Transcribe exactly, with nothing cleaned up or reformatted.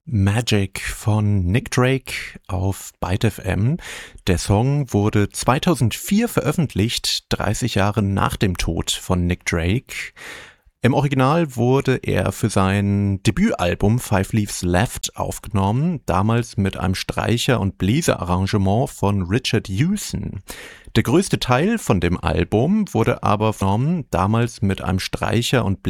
Magic von Nick Drake auf Byte F M. Der Song wurde zweitausendvier veröffentlicht, dreißig Jahre nach dem Tod von Nick Drake. Im Original wurde er für sein Debütalbum Five Leaves Left aufgenommen, damals mit einem Streicher- und Bläserarrangement von Richard Hewson. Der größte Teil von dem Album wurde aber aufgenommen, damals mit einem Streicher- und